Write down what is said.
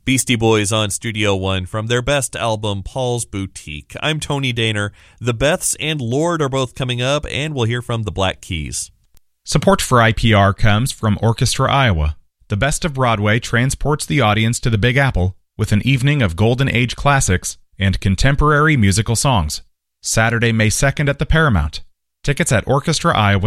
Beastie Boys on Studio One from their best album, Paul's Boutique. I'm Tony Daner. The Beths and Lord are both coming up, and we'll hear from the Black Keys. Support for IPR comes from Orchestra Iowa. The Best of Broadway transports the audience to the Big Apple with an evening of Golden Age classics and contemporary musical songs. Saturday, May 2nd at the Paramount. Tickets at orchestraiowa.com.